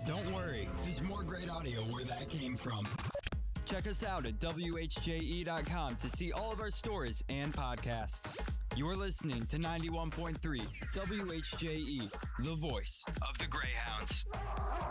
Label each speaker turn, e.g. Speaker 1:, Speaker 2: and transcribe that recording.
Speaker 1: Don't worry, there's more great audio where that came from. Check us out at WHJE.com to see all of our stories and podcasts. You're listening to 91.3 WHJE, the voice of the Greyhounds.